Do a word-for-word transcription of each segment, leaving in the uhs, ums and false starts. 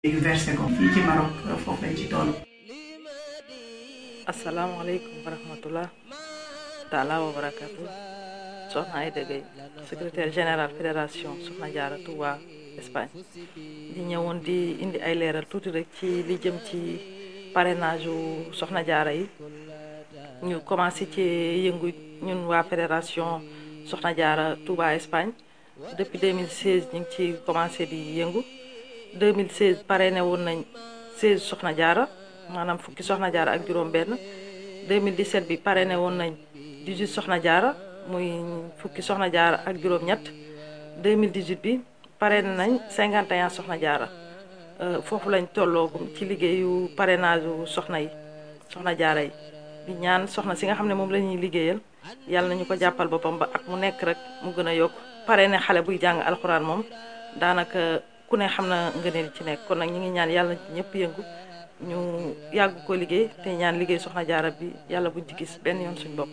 yu versé ko fii ci Maroc foofu lañ ci toll. asalaamaaleykum wa rahmatullah taala wa barakatu. Soxna Aïda Gueye secrétaire général fédération Soxna Jaara Touba Espagne di ñëwoon di indi ay leeral tuuti rek ci li jëm ci parrainage u Soxna Jaara yi. ñu commencé ci yëngu ñun waa fédération Soxna Jaara Touba Espagne depuis deux mille seize ñu ngi ci commencé di yëngu. deux mille seize parrainé woon nañ seize Soxna Jaara maanaam fukki Soxna Jaara ak juróom benn deux mille dix-sept bi parrainé woon nañ dix-huit Soxna Jaara muy fukki Soxna Jaara ak juróom ñett deux mille dix-huit bi parrainé nañ cinquante et un Soxna Jaara foofu lañ tolloogum ci liggéeyu parrainage u soxna yi Soxna Jaara yi di ñaan soxna si nga xam ne moom la ñuy liggéeyal yàlla nañu ko jàppal boppam ba ak mu nekk rek mu gën a yokk parrainé xale buy jàng alxuraan moom daanaka ku ne xam na ngëneel ci nekk kon nag ñu ngi ñaan yàlla ci ñëpp yëngu ñu yàgg ko liggéey te ñaan liggéey Soxna Jaara bi yàlla buñ ci gis benn yoon suñ bopp.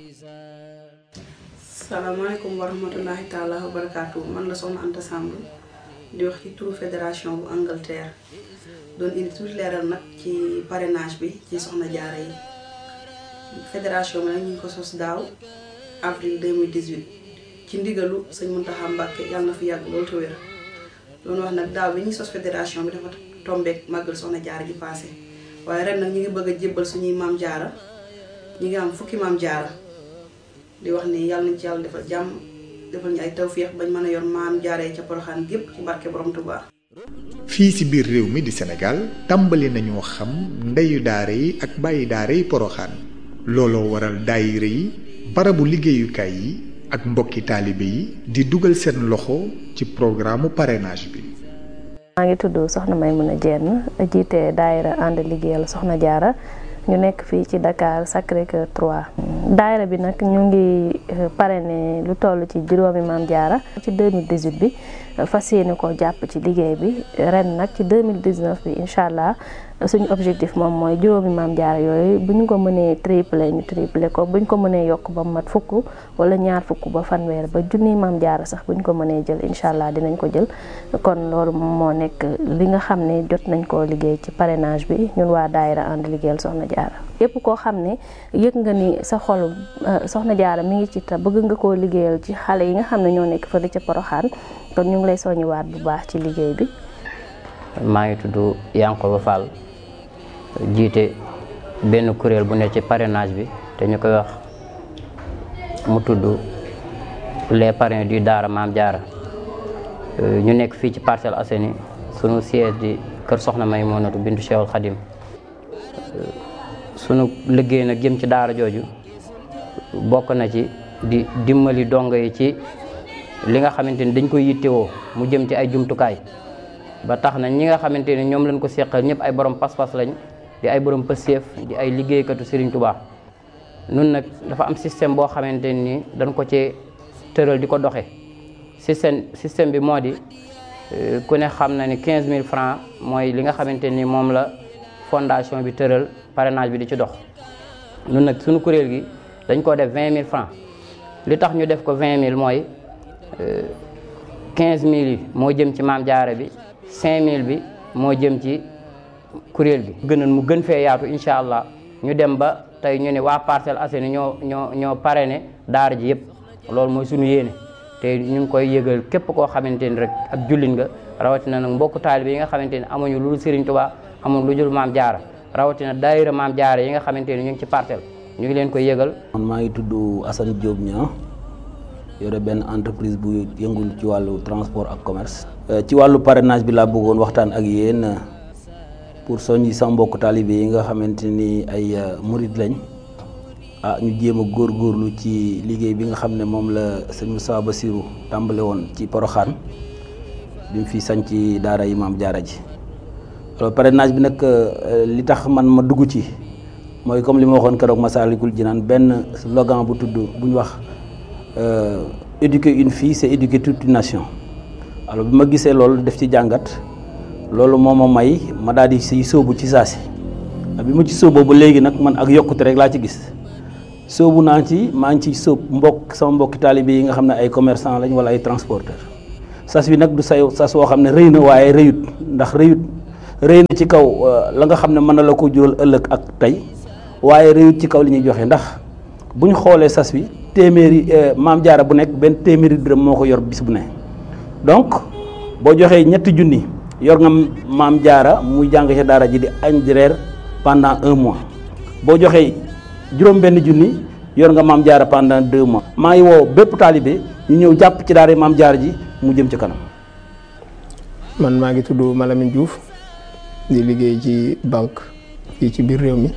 salaamaaleykum wa rahmatullahi taala wa barakaatu man la Soxna Anta Samb di wax ci turu fédération bu Angleterre doon indi tuuti leeral nag ci parrainage bi ci Soxna Jaara yi fédération bi nag ñu ngi ko sos daaw avril deux mille dix-huit ci ndigalu sëñ Muntaxa Mbàkke yàlla na fi yàgg loolu te wér. loolu wax nag daaw bi ñu sos fédération bi dafa tombeek màggal Soxna Jaara ji passé waaye ren nag ñu ngi bëgg a jébbal suñuy maam jaara ñu ngi am fukki maam jaara di wax ni yàlla nañ ci yàlla defal jàmm defal ñu ay tawféex bañ mën a yor maam jaara yi ca Poroxaan gépp ci barke borom Tuubaa. fii ci biir réew mi di Sénégal tàmbali nañoo xam ndeyu daara yi ak bàyyi daara yi Poroxaan looloo waral daayira yi barabu liggéeyukaay yi ak mbokki taalibe yi di dugal seen loxo ci programme parrainage bi. maa ngi tudd Soxna Maymuna Jenn jiite daayira ànd liggéeyal Soxna Jaara ñu nekk fii ci Dakar Sacré-Cœur trois. daayira bi nag ñu ngi parrainé lu toll ci juróomi maam jaara ci deux mille dix-huit bi fas yéene ko jàpp ci liggéey bi ren nag ci deux mille dix-neuf bi incha allah suñu objectif moom mooy juróomi maam jaara yooyu bu ñu ko mënee triplé ñu triplé ko bu ñu ko mënee yokk ba mat fukk wala ñaar fukk ba fanweer ba junniy maam jaara sax bu ñu ko mënee jël incha allah dinañ ko jël kon loolu moo nekk li nga xam ne jot nañ koo liggéey ci parrainage bi ñun waa daayira ànd liggéeyal Soxna Jaara yépp koo xam ne yëg nga ni sa xolu Soxna Jaara mi ngi ci ta bëgg nga koo liggéeyal ci xale yi nga xam ne ñoo nekk fële ca Poroxaan kon ñu ngi lay soññiwaat bu baax ci liggéey bi. maa ngi tudd Yankoba Fall jiite benn kuréel bu ne ci parrainage bi te ñu koy wax mu tudd les parrains du Daara Maam Jaara ñu nekk fii ci Parcelles Assainies sunu siège di kër Soxna Maymunatu bintu Cheikhul Khadim sunu liggéey nag jëm ci daara jooju bokk na ci di dimbali dongo yi ci li nga xamante ni dañ koy yittewoo mu jëm ci ay jumtukaay ba tax na ñi nga xamante ni ñoom lañ ko seqal ñëpp ay borom pas-pas lañ di ay borom pëseef di ay liggéeykatu Serigne Touba nun nag dafa am système boo xamante ni dañ ko ci tëral di ko doxe système système bi moo di ku ne xam na ni quinze mille francs mooy li nga xamante ni moom la fondation bi tëral parrainage bi di ci dox nun nag suñu kuréel gi dañ koo def vingt mille francs li tax ñu def ko vingt mille mooy quinze mille yi moo jëm ci maam jaara bi cinq mille bi moo jëm ci kuréel gi gënoon mu gën fee yaatu incha allah ñu dem ba tey ñu ne waa Parcelles Assainies ñoo ñoo ñoo parrainé daara ji yëpp loolu mooy suñu yéene te ñu ngi koy yëgal képp koo xamante ni rek ak jullit nga rawatina nag mbokku taalibe yi nga xamante ni amuñu lu dul Serigne Touba amuñu lu dul maam jaara rawatina daayira maam jaara yi nga xamante ni ñu ngi ci parcelle ñu ngi leen koy yëgal. man maa ngi tudd Assane Diop Niang yore benn entreprise bu yëngul ci wàllu transport ak commerce. ci wàllu parrainage bi laa bëggoon waxtaan ak yéen pour soññi sama mbokk taalibe yi nga xamante ni ay murid lañ ah ñu jéem a góorgóorlu ci liggéey bi nga xam ne moom la sëñ Moussa Bassirou tàmbale woon ci Poroxaan bi mu fi sañ ci daara yi maam jaara ji. alors parrainage bi nag li tax man ma dugg ci mooy comme li ma waxoon keroog Massalikul Jinaan benn slogan bu tudd bu ñu wax éduquer une fille c'est éduquer toute une nation. alors bi ma gisee loolu def ci jàngat loolu moo ma may ma daal di siy sóobu ci saa si bi ma ci sóoboo ba léegi nag man ak yokkute rek laa ci gis sóobu naa ci maa ngi ci sóob mbokk sama mbokki taalibe yi nga xam ne ay commerçant lañ wala ay transporteur sas bi nag du say sas woo xam ne rëy na waaye rëyut ndax rëyut rëy na ci kaw la nga xam ne mën na la ko jural ëllëg ak tey waaye rëyut ci kaw li ñuy joxe ndax bu ñu xoolee sas wi téeméeri maam jaara bu nekk benn téeméeri dërëm moo ko yor bis bu ne donc boo joxee ñetti junni yor nga maam jaara muy jàng ci daara ji di añ di reer pendant un mois boo joxee juróom benn junni yor nga maam jaara pendant deux mois maa ngi woo bépp taalibe ñu ñëw jàpp ci daara maam jaara ji mu jëm ci kanam. man maa ngi tudd Malamine Diouf di liggéey ci banque fii ci biir réew mi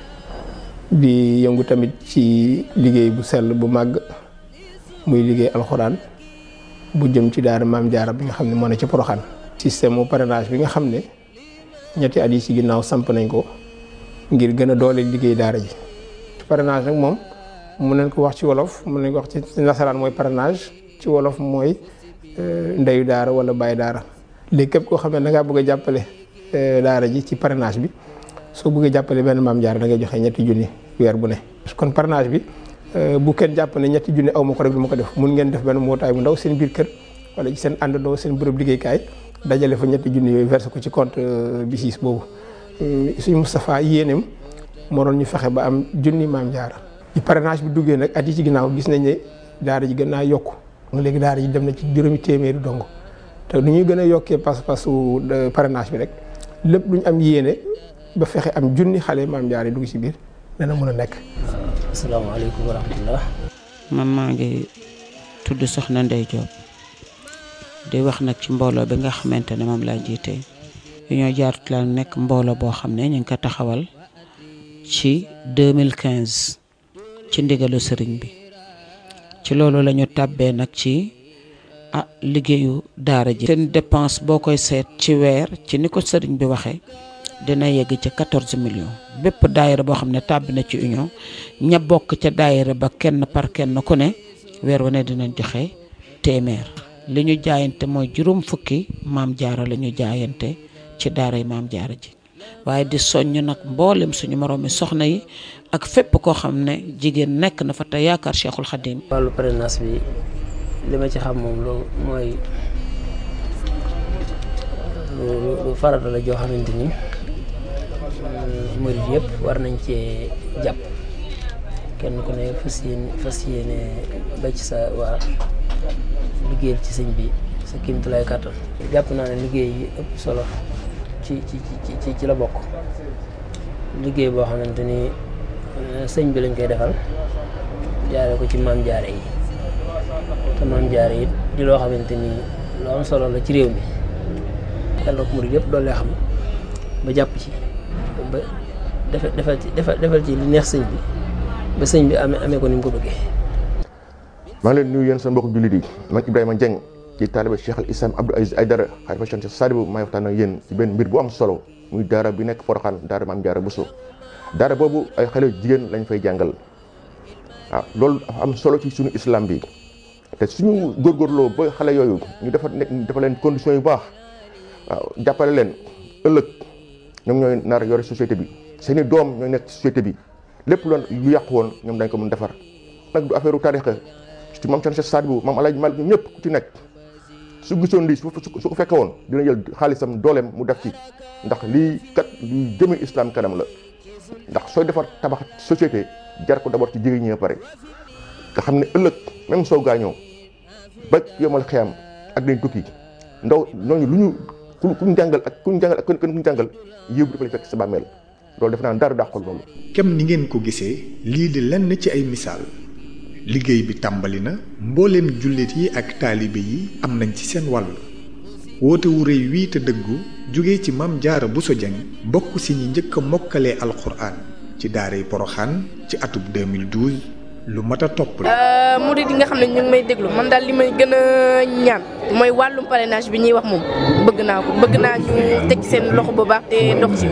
di yëngu tamit ci liggéey bu sell bu màgg muy liggéey alxuraan bu jëm ci daara maam jaara bi nga xam ne moo ne ci Porokhane. système mu parrainage bi nga xam ne ñetti at yi ci ginnaaw samp nañ ko ngir gën a doole liggéey daara ji parrainage nag moom mun nañ ko wax ci wolof mun nañ ko wax ci nasaraan mooy parrainage ci wolof mooy ndeyu daara wala bàyyi daara. léegi képp koo xam ne da ngaa bëgg a jàppale daara ji ci parrainage bi soo bëggee jàppale benn maam jaara da ngay joxe ñetti junni weer bu ne. kon parrainage bi bu kenn jàpp ne ñetti junni aw ma ko rek du ma ko def mun ngeen def benn mbootaay bu ndaw seen biir kër wala ci seen àndandoo seen bërëb liggéeykaay dajale fa ñetti junni yooyu versé ko ci compte BICIS boobu. suñu Moustapha yéeneem moo doon ñu fexe ba am junni maam jaara. ci parrainage bi duggee nag at yi ci ginnaaw gis nañ ne daara ji gën naa yokku léegi daara ji dem na ci juróomi téeméeri dong. te nu ñuy gën a yokkee pas-pasu parrainage bi rek lépp lu ñu am yéene ba fexe am junni xale maam jaara dugg ci biir dana mën a nekk. asalaamaaleykum wa rahmatullah. man maa ngi tudd Soxna Ndey Diop di wax nag ci mbooloo bi nga xamante ne moom laa jiite Union Jaaratu la nekk mbooloo boo xam ne ñu ngi ko taxawal ci deux mille quinze ci ndigalu sëriñ bi ci loolu la ñu tàbbee nag ci. ah liggéeyu daara ji seen dépense boo koy seet ci weer ci ni ko sëriñ bi waxee dina yegg ca quatorze millions bépp daayira boo xam ne tàbbi na ci union ña bokk ca daayira ba kenn par kenn ku ne weer wu ne dinañ joxe téeméer li ñu jaayante mooy juróom fukki maam jaara la ñu jaayante ci daara yi maam jaara ji waaye di soññ nag mboolem suñu moroomi soxna yi ak fépp koo xam ne jigéen nekk na fa te yaakaar Cheikhul Khadim. wàllu parrainage bi li ma ci xam moom lu mooy lu farata la joo xamante ni murid yëpp war nañ cee jàpp kenn ku ne fas yéene fas yéene ba ci sa waa liggéeyal ci sëñ bi sa kéemtulaay kàttan. jàpp naa ne liggéey yi ëpp solo ci ci ci ci la bokk liggéey boo xamante ni sëñ bi lañ koy defal jaare ko ci maam jaare yi. te maam jaare it di loo xamante ni lu am solo la ci réew mi yàlla ko murid yëpp doole lay xam ba jàpp ci ba defal defal ci defal ci li neex sëñ bi ba sëñ bi amee amee ko ni mu ko bëggee. maa ngi leen nuyu yéen sa mbokk jullit yi man Ibrahima Dieng ci taaliba Cheikh al Islam Abdou Aziz Aïdara xalifa Cheikh Sadibou maay waxtaan ak yéen ci benn mbir bu am solo muy daara bi nekk Porokhane daara maam jaara Bousso daara boobu ay xale jigéen lañ fay jàngal waaw loolu dafa am solo ci suñu islam bi. te suñu góorgóorloo ba xale yooyu ñu defar nekk dafa leen conditions yu baax waaw jàppale leen ëllëg ñoom ñooy nar yore société bi seeni doom ñooy nekk société bi lépp loon lu yàqu woon ñoom dañ ko mën defar nag du affaire u tarixa ci maam Cheikh Sadibou maam Alaaji Malik ñëpp ku ci nekk su gisoon lii su su ko fekke woon dina jël xaalisam dooleem mu def ci ndax lii kat luy jëmee islam kanam la ndax sooy defar tabax société jar ko d'abord ci jigéen ñi pare nga xam ne ëllëg même soo gaañoo ba yomal xiyam ak dañ tukki ndaw ñooñu lu ñu ku kuñ jàngal ak kuñ jàngal ak kenn kuñ jàngal yëw bi dafa lay fekk sa bàmmeel loolu def naa dara dàqul loolu. kem ni ngeen ko gisee lii di lenn ci ay misaal liggéey bi tàmbali na mbooleem jullit yi ak taalibe yi am nañ ci seen wàll woote wu rëy wii te dëggu jóge ci Maam Jaara Bousso Dieng bokk si ñi njëkk a mokkalee alxuraan ci daaray Porokhane ci atub deux mille douze lu mat a topp la. murid yi nga xam ne ñu ngi may déglu man daal li may gën a ñaan mooy wàllum parrainage bi ñuy wax moom bëgg naa ko bëgg naa ñu teg seen loxo bu baax te dox ci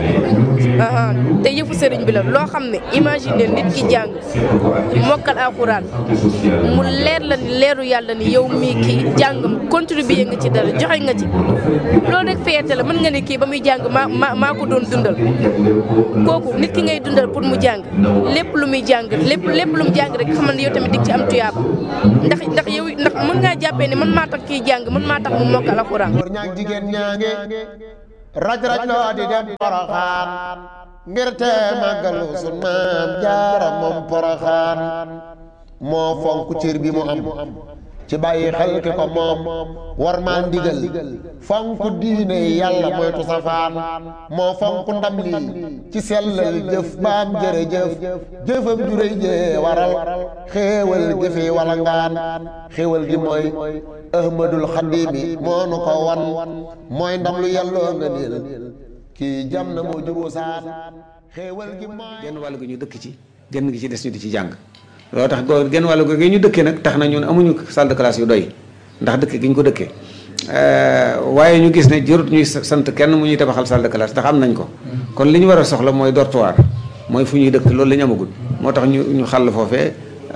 te yëfu sëriñ bi la loo xam ne imagine nit ki jàng mokkal alxuraan mu leer la ni leeru yàlla ni yow mii kii jàngam contribuer nga ci dara joxe nga ci loolu rek fierté la mën nga ne kii ba muy jàng maa maa maa ko doon dundal kooku nit ki ngay dundal pour mu jàng lépp lu muy jàng lépp lépp lu mu jàng rek xamal ne yow tamit dig ci am tuyaaba ndax ndax yow ndax mën ngaa jàppee ne man maa tax kii jàng man maa tax mu mokkal alxuraan raj raj loo di dem Poroxaan ngir te màggalu sun maam jaara moom Poroxaan moo fonk cër bi mu am ci bàyyi xel ki ko moom war maa ndigal fonk diine yàlla moytu safaan moo fonk ndam lii ci sellal jëf baam jërëjëf jëfam juréy jee waral xéewal jëfe wala ngaan xéewal gi mooy ahmadul xadimi moo nu ko wan mooy ndam lu yàlloo nga niil kii jam na moo juboo saan xéewal gi mooy genn wàll gi ñu dëkk ci genn gi ci des ñu di ci jàng loolu tax goo genn wàllu gi ñu dëkkee nag tax na ñun amuñu salle de classe yu doy ndax dëkk gi ñu ko dëkkee waaye ñu gis ne jërut ñuy sant kenn mu ñuy tabaxal salle de classe ndax am nañ ko kon li ñu war a soxla mooy dortoir mooy fu ñuy dëkk loolu la ñu amagul moo tax ñu ñu xàll foofee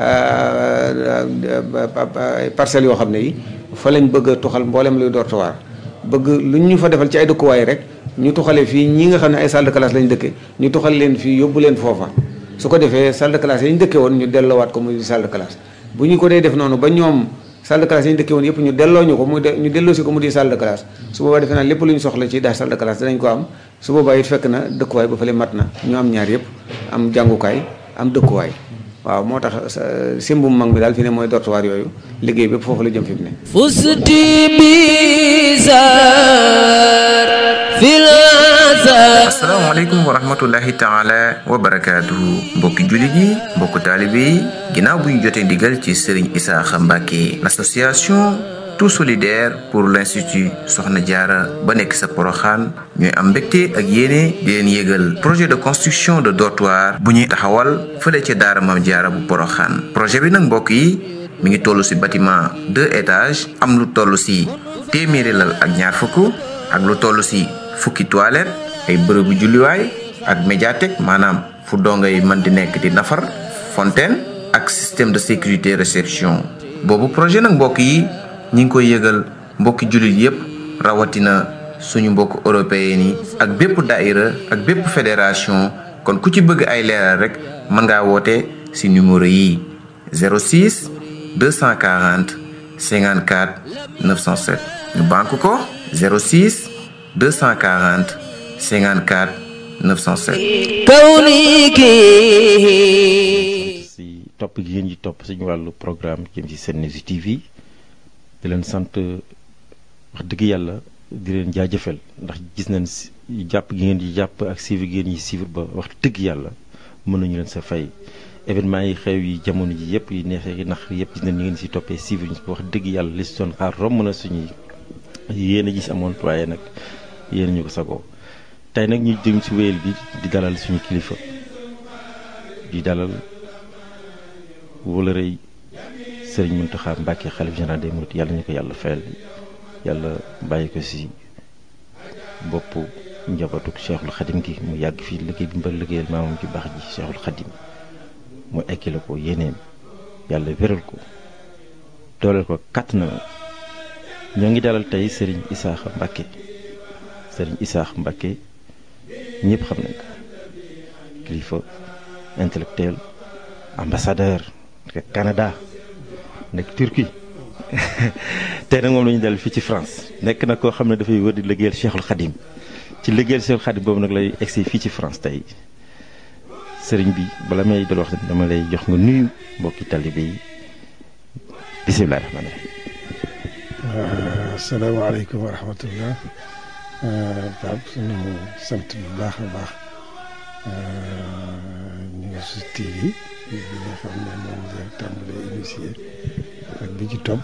parcelles yoo xam ne yi fa lañ bëgg a tuxal mboolem luy dortoir bëgg lu ñu fa defal ci ay dëkkuwaay rek ñu tuxale fii ñi nga xam ne ay salle de classe lañ dëkke ñu tuxal leen fii yóbbu leen foofa su ko defee salle de classe yi ñu dëkke woon ñu delloowaat ko muy salle de classe bu ñu ko dee def noonu ba ñoom salle de classe yi ñu dëkke woon yëpp ñu delloo ñu ko muy ñu delloo si ko mu di salle de classe su boobaa defe naa lépp lu ñu soxla ci daa salle de classe danañ ko am su boobaa it fekk na dëkkuwaay ba fële mat na ñu am ñaar yëpp am jàngukaay am dëkkuwaay waaw moo tax simbum mag mi daal fi ne mooy dortoir yooyu liggéey bépp foofu la jëm fi mu ne fusti bizar fil asalaamaaleykum wa rahmatullahi taala wa barakaatuhu mbokki jullit yi mbokku taalibe yi ginnaaw bu ñu jotee ndigal ci Serigne Isaaxa Mbàkke l'association tout solidaire pour l'institut Soxna Jaara ba nekk sa Poroxaan ñooy am mbégte ak yéene di leen yégal projet de construction de dortoir bu ñuy taxawal fële ca daara Maam Jaara bu Poroxaan projet bi nag mbokk yi mi ngi toll ci bâtiment deux étages am lu toll ci téeméeri lal ak ñaar fukk ak lu toll ci fukki toilette ay bërëbu julliwaay ak médiathèque maanaam fu dongay mën di nekk di nafar fontaine ak système de sécurité réception boobu projet nag mbokk yi ñi ngi koy yëgal mbokki jullit yépp rawatina suñu mbokk européen yi ak bépp daïra ak bépp fédération kon ku ci bëgg ay leeral rek mën ngaa woote ci numéro yi zéro six deux cent quarante cinquante-quatre neuf cent sept ñu banque ko zéro six deux cent quarante cinquante-quatre neuf cent sept si topp gi ngeen ñi topp suñu wàllu programme jëm ci Senews T V di leen sant wax dëgg yàlla di leen jaajëfal ndax gis nañ jàpp gi ngeen di jàpp ak suivre gi ngeen ñi suivre ba wax dëgg yàlla mën nañu leen sa fay événement yi xew yi jamono ji yëpp yi neexee yi nax yëpp gis nañ ñu ngeen si toppee suivre ñu wax dëgg yàlla li si doon xaar romb na suñuy yéen a gis amoon waaye nag yéen ñu ko sagoo tey nag ñu jëm ci wéyal bi di dalal suñu kilifa di dalal wala rëy Sëriñ Muntaxa Mbàkke xalif général des mourides yàlla ñu ko yàlla fayal yàlla bàyyi ko si bopp njabootu Cheikhul Khadim gi mu yàgg fii liggéey bi mbal liggéeyal maamam ci baax ji Cheikhul Khadim mu ekkile ko yéeneem yàlla wéral ko dooleel ko kàtt na ñoo ngi dalal tey Sëriñ Isaaxa Mbàkke Sëriñ Isaaxa Mbàkke ñëpp xam nañ ko kilifa intellectuel ambassadeur nekk Canada nekk Turquie tey nag moom la ñu dal fii ci France nekk na koo xam ne dafay wër di liggéeyal Cheikhul Khadim ci liggéeyal Cheikhul Khadim boobu nag lay egsi fii ci France tey sëriñ bi bala may dal wax dama lay jox nga nuyu mbokki talibé yi bisimilah rahmaani rahim. asalaamaaleykum wa rahmatullah Pape suñu sant bu baax a baax News T V bi nga xam ne moom la tàmbalee initié ak bi ci topp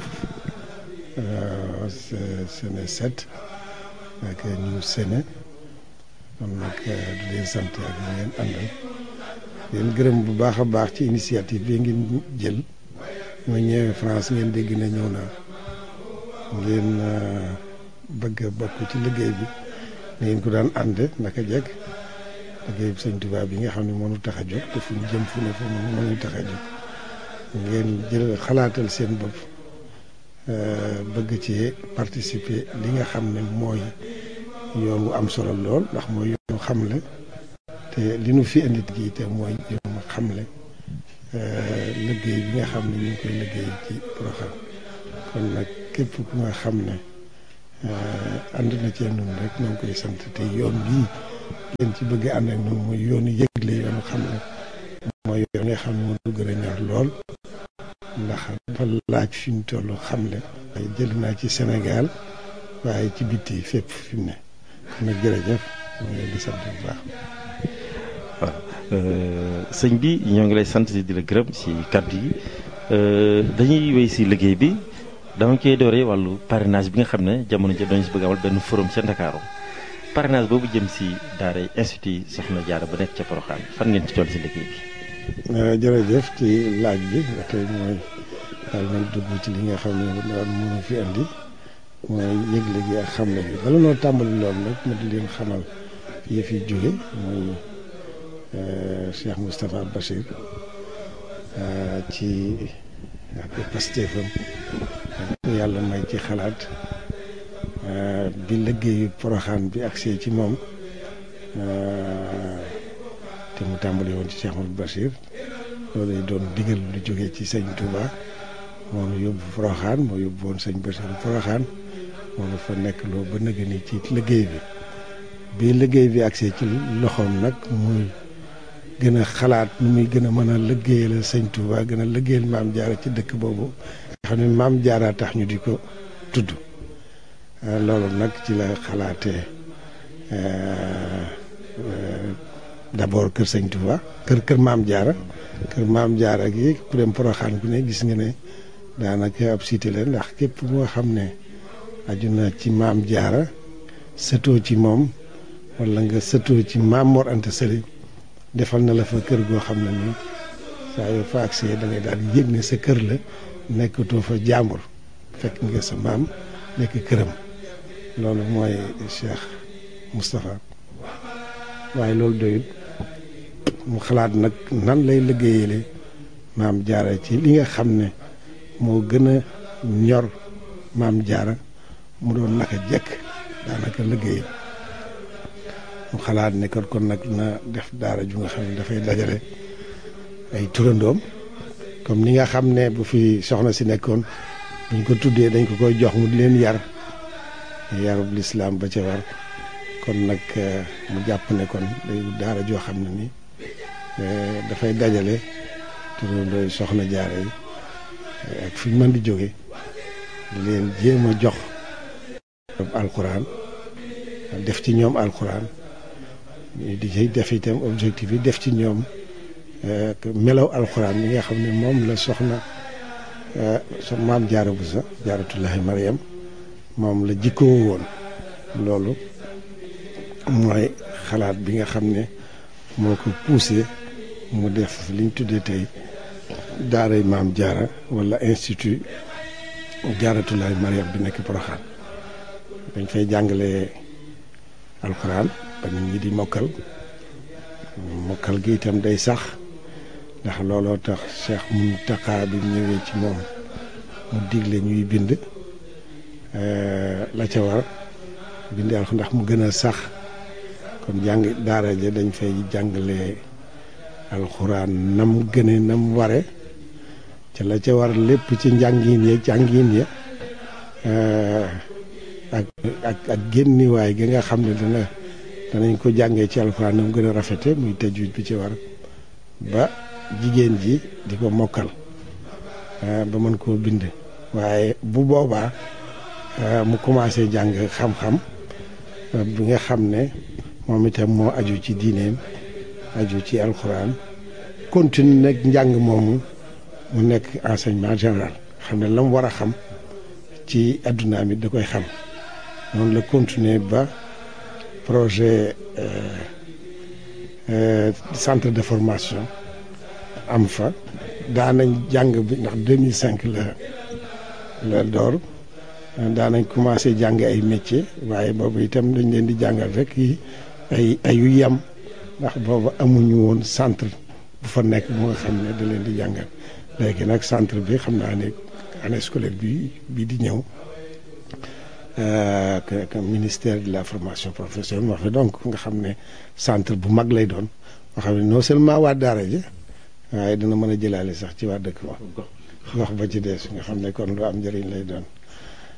Sene sept ak News Sene kon nag di leen sant ak ñu ngeen àndal leen gërëm bu baax a baax ci initiative bi ngeen jël ma ñëwee France ngeen dégg na ñëw naa ngeen bëgg a bokk ci liggéey bi ngeen ko daan ànd naka jekk liggéey bi Sëñ Tuubaa bi nga xam ne moo ñu tax a jóg te fu ñu jëm fu ne fu mu moo ñu tax a jóg ngeen jël xalaatal seen bopp bëgg ci participer li nga xam ne mooy yoon wu am solo lool ndax mooy yoonu xamle te li nu fi indi gi te mooy yoonu xamle liggéey bi nga xam ne ñu ngi koy liggéey ci Porokhane kon nag képp ku nga xam ne ànd na ci ñun rek ñoo ngi koy sant te yoon bii ngeen ci bëgg ànd ak ñun muy yoonu yëgle yoonu xam ne mooy yoon nga xam ne moo du gën a ñor lool ndax dafa laaj fi mu toll xam ne jël naa ci Sénégal waaye ci bitti fépp fi mu ne kon nag jërëjëf ñu ngi leen di sant bu baax. waaw sëñ bi ñoo ngi lay sant di la gërëm si kàddu yi dañuy wéy si liggéey bi dama koy dooree wàllu parrainage bi nga xam ne jamono ji dañu si bëgg amal benn forum ca Ndakaaru parrainage boobu jëm si daara institut Soxna Jaara ba nekk ca Porokhane fan ngeen ci toll si liggéey bi. jërëjëf ci laaj bi tey mooy daal nañ dugg ci li nga xam ne daal mënu fi andi mooy yëgle gi ak xamle bi bala noo tàmbali loolu nag ma di leen xamal yi fi jóge mooy Cheikh Moustapha Bachir ci ak pastéefam yàlla may ci xalaat bi liggéeyu Porokhane bi agsee ci moom te mu tàmbali woon ci Cheikh Mouhamadou Bachir loolu lay doon digal lu jógee ci sëñ Touba moom yóbbu Porokhane moo yóbbu woon sëñ Bachir Porokhane moom dafa nekk loo ba nëgë ni ci liggéey bi bi liggéey bi agsee ci loxoom nag muy gën a xalaat nu muy gën a mën a liggéeyal sëñ Touba gën a liggéeyal maam Jaara ci dëkk boobu nga xam ne maam Jaara tax ñu di ko tudd loolu nag ci la xalaatee d'abord kër sëñ Touba kër kër maam Jaara kër maam Jaara gi ku dem Porokhane ku ne gis nga ne daanaka ab cité la ndax képp moo xam ne aju na ci maam Jaara sëtoo ci moom wala nga sëtoo ci maam Mor Anta Sali defal na la fa kër goo xam ne nii saa yoo fa agsee da ngay daal di yëg ne sa kër la nekkatoo fa jàmbur fekk nga sa maam nekk këram loolu mooy Cheikh Moustapha waaye loolu doyut mu xalaat nag nan lay liggéeyale maam Jaara ci li nga xam ne moo gën a ñor maam Jaara mu doon naka jekk daanaka liggéey mu xalaat ne kon kon nag na def daara ju nga xam ne dafay dajale ay turandoom comme ni nga xam ne bu fi soxna si nekkoon buñ ko tuddee dañ ko koy jox mu di leen yar yarub lislaam ba ca war kon nag mu jàpp ne kon day daara joo xam ne ni dafay dajale turandooy soxna Jaara yi ak fi ñu mën di jóge di leen jéem a jox alxuraan def ci ñoom alxuraan di ci def itam objectif yi def ci ñoom melaw alxuraan yi nga xam ne moom la soxna so maam Jaara Buso Jaaratullaahi Mariam moom la jikkoo woon loolu mooy xalaat bi nga xam ne moo ko poussé mu def liñ tuddee tey daaray maam Jaara wala institut Jaaratullaahi Mariam bi nekk Porokhane dañ fay jàngale alxuraan ba nit ñi di mokkal mokkal gi itam day sax ndax looloo tax Cheikh Mountakha bi ñëwee ci moom mu digle ñuy bind la ca war bind alxuraan ndax mu gën a sax kon jàng daara ja dañ fay jàngale alxuraan nam gëne nam ware ca la ca war lépp ci njàngin ya jàngin ya ak ak ak génniwaay gi nga xam ne dana danañ ko jàngee ci alxuraan nam gën a rafete muy tajwid bi ci war ba jigéen ji di ko mokkal ba mën koo bind waaye bu boobaa mu commencé jàng xam-xam bi nga xam ne moom itam moo aju ci diineem aju ci alxuraan continue nag njàng moomu mu nekk enseignement général xam ne la mu war a xam ci adduna mi da koy xam noonu la continuer ba projet centre de formation am fa daanañ jàng bi ndax deux mille cinq la la door daanañ commencé jàng ay métier waaye boobu itam dañ leen di jàngal rek yi ay ayu yam ndax boobu amuñu woon centre bu fa nekk bu nga xam ne da leen di jàngal léegi nag centre bi xam naa ne année scolaire bi bii di ñëw que ministère de la formation professionnelle moo fi donc nga xam ne centre bu mag lay doon nga xam ne non seulement waa daara ji waaye dina mën a jëlaale sax ci waa dëkk ba gox ba ci des nga xam ne kon lu am njëriñ lay doon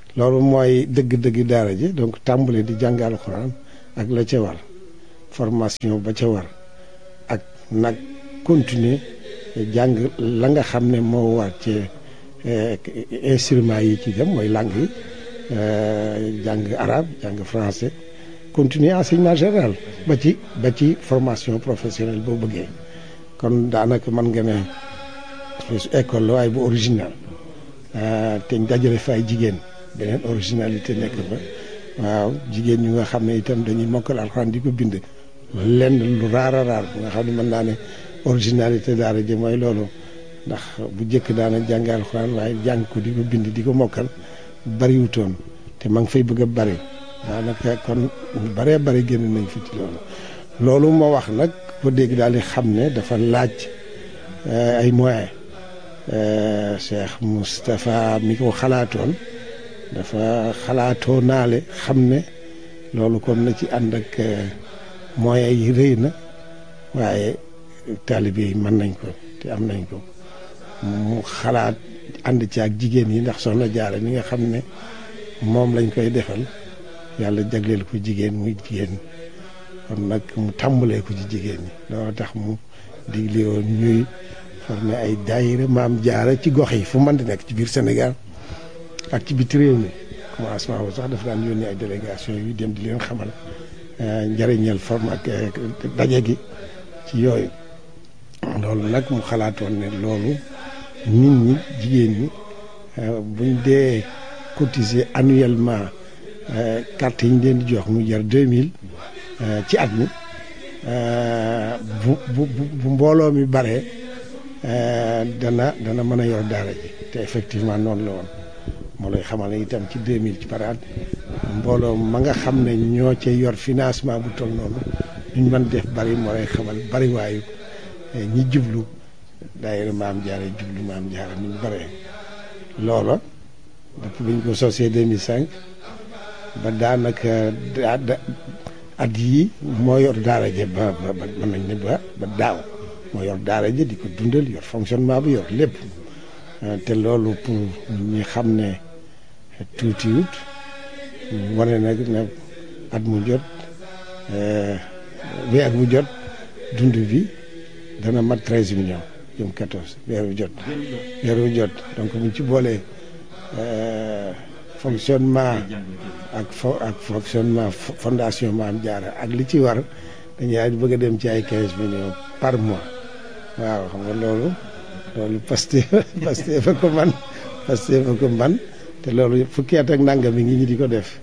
loolu mooy dëgg-dëgg daara ji donc tàmbale di jàng alxuraan ak la ca war formation ba ca war ak nag continuer jàng la nga xam ne moo war ci instruments yi ci dem mooy langue yi jàng arabe jàng français continuer enseignement général ba ci ba ci formation professionnelle boo bëggee kon daanaka mën nga ne école la waaye bu original te ñu dajale fa ay jigéen beneen originalité nekk fa waaw jigéen ñi nga xam ne itam dañuy mokkal alxuraan di ko bind lenn lu raar a raar bu nga xam ne mën naa ne originalité daara ji mooy loolu ndax bu njëkk daana jàng alxuraan waaye jàng ko di ko bind di ko mokkal bariwutoon te ma ngi fay bëgg a bari daanaka kon ñu baree bari génn nañ fi ci loolu loolu moo wax nag ko dégg daal di xam ne dafa laaj ay moyens Cheikh Moustapha mi ko xalaatoon dafa xalaatoo naale xam ne loolu kon na ci ànd ak moyens yi rëy na waaye taalibe yi mën nañ ko te am nañ ko mu xalaat ànd ci ak jigéen yi ndax Soxna Jaara mi nga xam ne moom lañ koy defal yàlla jagleel ko jigéen muy jigéen kon nag mu tàmbalee ko ci jigéen ñi loolu tax mu digle woon ñuy formé ay daayira Maam Jaara ci gox yi fu mën di nekk ci biir Sénégal ak ci biti réew mi commencement boobu sax dafa daan yónnee ay délégation yu dem di leen xamal njëriñal forme ak daje gi ci yooyu loolu nag mu xalaatoon ne loolu nit ñi jigéen ñi buñ dee cotiser annuellement carte yi ñu leen di jox mu jar deux mille ci at mi bu bu bu mbooloo mi baree dana dana mën a yor daara ji te effectivement noonu la woon moo lay xamal ne itam ci deux mille ci par at mbooloo ma nga xam ne ñoo cay yor financement bu toll noonu duñ mën def bari moo lay xamal bari waayu ñi jublu daayira Maam Jaara jublu Maam Jaara ni ñu baree loola depuis bi ñu ko sosee deux mille cinq ba daanaka at yii moo yor daara je ba ba mën nañ ne ba ba daaw moo yor daara je di ko dundal yor fonctionnement bi yor lépp te loolu pour ñi xam ne tuutiwut wane nag ne at mu jot weer bu jot dund bi dana mat treize millions jëm quatorze weer bu jot weer bu jot donc buñ ci boolee fonctionnement ak fo ak fonctionnement fondation Maam Jaara ak li ci war dañuy bëgg a dem ci ay quinze millions par mois waaw xam nga loolu loolu Pastef Pastef fa ko man Pastef fa ko man te loolu fukki at ak nangam mi ngi ñi di ko def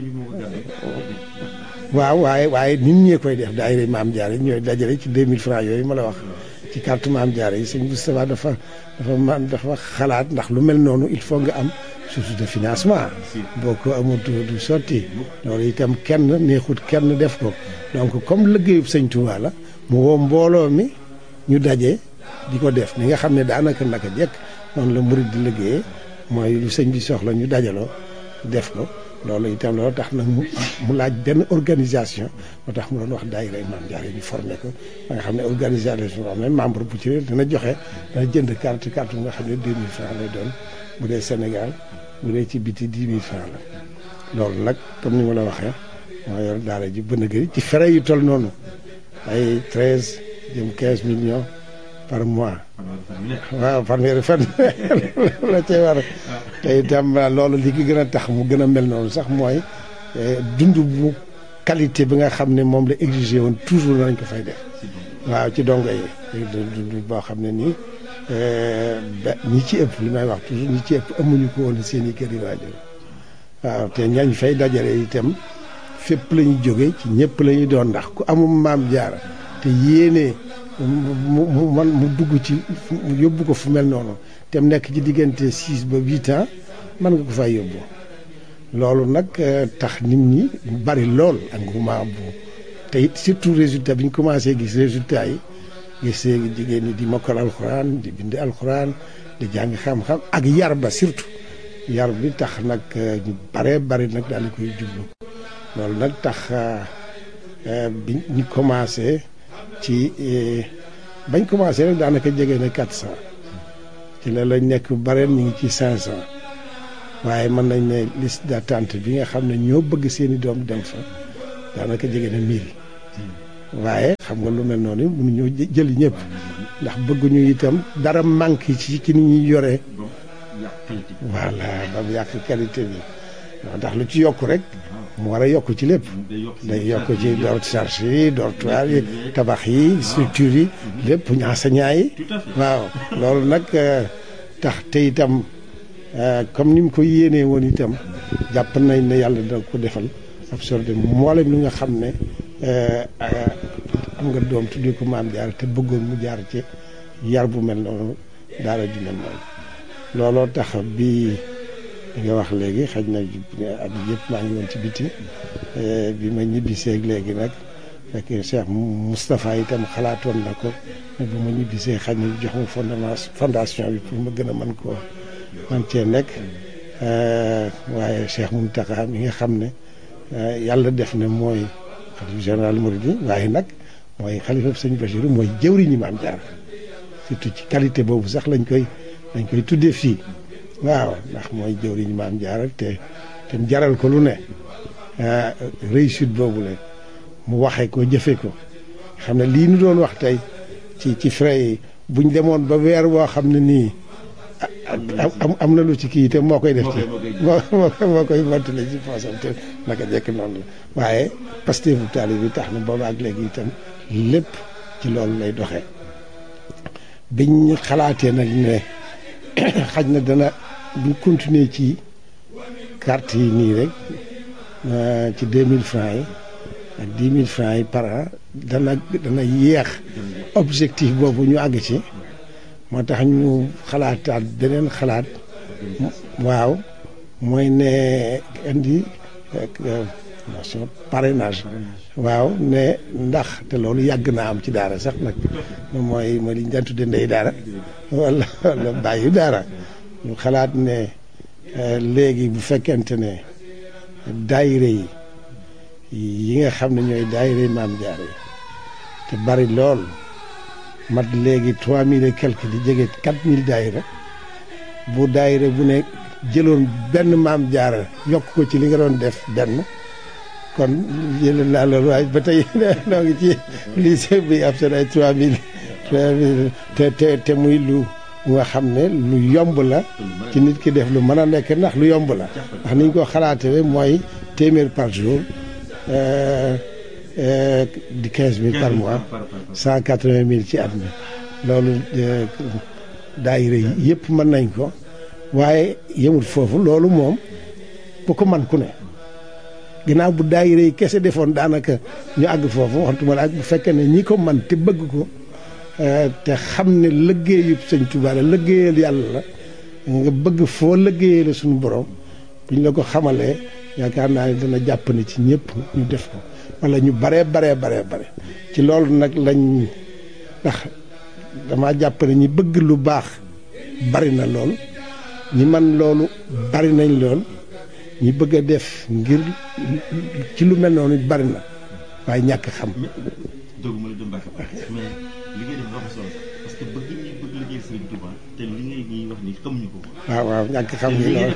waaw waaye waaye nit ñee koy def daayira Maam Jaara yi ñooy dajale ci deux mille francs yooyu ma la wax ci carte Maam Jaara yi sëñ Moustapha dafa dafa man dafa xalaat ndax lu mel noonu il faut nga am source de financement boo ko amul du sotti loolu itam kenn neexut kenn def ko donc comme liggéeyub sëñ Touba la mu woo mbooloo mi ñu daje di ko def ni nga xam ne daanaka naka jekk noonu la murid di liggéeyee mooy lu sëñ bi soxla ñu dajaloo def ko loolu itam loolu tax nag mu laaj benn organisation moo tax mu doon wax daayira Maam Jaara ñu formé ko ba nga xam ne organisation boo xam ne membre bu ci dina joxe dana jënd carte carte bu nga xam ne deux mille francs lay doon bu dee Sénégal bu dee ci biti dix mille francs la loolu nag comme ni ma la waxee moo yor daara ji bën a gëri ci frais yu toll noonu ay treize jëm quinze millions par mois waaw fanweeri fan la cee war te itam loolu li ki gën a tax mu gën a mel noonu sax mooy dund bu qualité bi nga xam ne moom la exigé woon toujours nañ ko fay def waaw ci dongo yi dund boo xam ne nii ba ñi ci ëpp li may wax toujours ñi ci ëpp amuñu ko woon seen i kër yi waajur waaw te ñañ fay dajale itam fépp la ñu jóge ci ñëpp la ñuy doon ndax ku amum Maam Jaara te yéene mu mu man mu dugg ci yóbbu ko fu mel noonu te mu nekk ci diggante six ba huit ans mën nga ko fay yóbbu loolu nag tax nit ñi bari lool engouement bu te it surtout résultat bi ñu commencé gis résultat yi gis jigéen ñi di mokkal alxuraan di bind alxuraan di jàng xam-xam ak yar ba surtout yar bi tax nag ñu baree bari nag daal di koy jublu loolu nag tax bi ñu commencé ci bañ commencé rek daanaka jege na quatre cent ci la lañ nekk bareen ñu ngi ci cinq cent waaye mën nañ ne liste d'attente bi nga xam ne ñoo bëgg seeni doom dem fa daanaka jege na mille waaye xam nga lu mel noonu mënuñoo jëli ñëpp ndax bëgguñu itam dara manque ci ci ni ñuy yoree voilà ba mu yàq qualité bi ndax lu ci yokk rek mu war a yokk ci lépp day yokk ci door charge yi dortoir yi tabax yi structure yi lépp enseignant yi waaw loolu nag tax te itam comme ni mu ko yéenee woon itam jàpp nañ ne yàlla dina ko defal absorbé mboolem li nga xam ne am nga doom tuddee ko maam jaar te bëggoon mu jaar ci yar bu mel noonu daara ju mel noonu looloo tax bi nga wax léegi xaj na at yëpp maa ngi woon ci biti bi ma ñibbiseeg léegi nag fekk Cheikh Moustapha itam xalaatoon na ko ne bu ma ñibbisee xaj na jox ma fondement fondation bi pour ma gën a mën koo man cee nekk waaye Cheikh Mountakha mi nga xam ne yàlla def na mooy xalifa général Mouride waaye nag mooy xalifa sëñ Bachirou mooy jëwriñu Maam Jaara surtout ci qualité boobu sax lañ koy lañ koy tuddee fii waaw ndax mooy jëwriñu Maam Jaara te te mu jaral ko lu ne réussite boobu la mu waxee ko jëfee ko xam ne lii nu doon wax tey ci ci frais yi buñ demoon ba weer woo xam ne nii am am na lu ci kii te moo koy def ci moo moo koy mottali ci poosam te naka jekk noonu la waaye Pastef bu taali bi tax na booba ak léegi itam lépp ci loolu lay doxee biñ xalaatee nag ne xaj na dana buñ continuer ci carte yi nii rek ci deux mille francs yi ak dix mille francs yi par an dana dana yéex objectif boobu ñu àgg ci moo tax ñu xalaataat beneen xalaat waaw mooy ne indi nation parrainage waaw ne ndax te loolu yàgg naa am ci daara sax nag mooy mooy li ñu daan tudde ndey daara wala wala bàyyi daara ñu xalaat ne léegi bu fekkente ne daayire yi yi nga xam ne ñooy daayire Maam Jaara yi te bari lool mat léegi trois mille et quelque di jege quatre mille daayira bu daayira bu ne jëloon benn Maam Jaara yokk ko ci li nga doon def benn kon jëlee naa loolu waaye ba tey noo ngi ci lycée bi ab seen ay trois mille trois mille te te te muy lu nga xam ne lu yomb la ci nit ki def lu mën a nekk ndax lu yomb la ndax niñ ko xalaatee mooy téeméer par jour di quinze mille par mois cent quatre-vingt mille ci at mi loolu daayira yi yëpp mën nañ ko waaye yemul foofu loolu moom bu ko man ku ne ginnaaw bu daayira yi kese defoon daanaka ñu àgg foofu waxtuma la ak bu fekkee ne ñi ko man te bëgg ko te xam ne liggéeyub sëñ Tuubaa la liggéeyal yàlla la nga bëgg foo liggéeyee la suñu borom buñ la ko xamalee yaakaar naa ne dana jàpp ne ci ñëpp ñu def ko wala ñu baree baree baree bare ci loolu nag lañ ndax dama jàpp ne ñi bëgg lu baax bari na lool ñi man loolu bari nañ lool ñi bëgg a def ngir ci lu mel noonu bari na waaye ñàkk xam. doogu ma la doon bàkk mais li ngay def dafa solo parce que bëgg ñi bëgg liggéey Sëriñ Tuubaa te li ngay ñuy wax ni xamuñu ko. waaw waaw ñàkk xam ngi lool